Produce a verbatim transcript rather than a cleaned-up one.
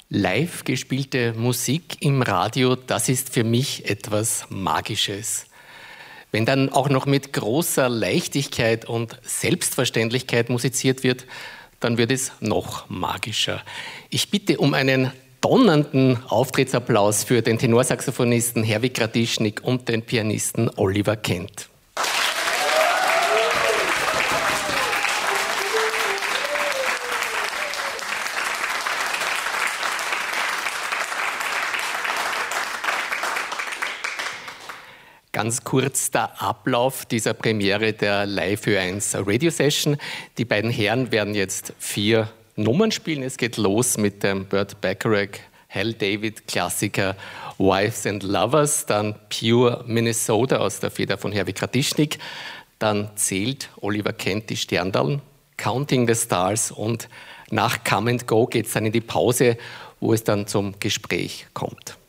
Live gespielte Musik im Radio, das ist für mich etwas Magisches. Wenn dann auch noch mit großer Leichtigkeit und Selbstverständlichkeit musiziert wird, dann wird es noch magischer. Ich bitte um einen donnernden Auftrittsapplaus für den Tenorsaxophonisten Herwig Gradischnik und den Pianisten Oliver Kent. Ganz kurz der Ablauf dieser Premiere der Live Ö eins Radio Session. Die beiden Herren werden jetzt vier Nummern spielen. Es geht los mit dem Burt Bacharach, Hal David Klassiker Wives and Lovers, dann Pure Minnesota aus der Feder von Herwig Gradischnik, dann zählt Oliver Kent die Sterndalen, Counting the Stars und nach Come and Go geht es dann in die Pause, wo es dann zum Gespräch kommt.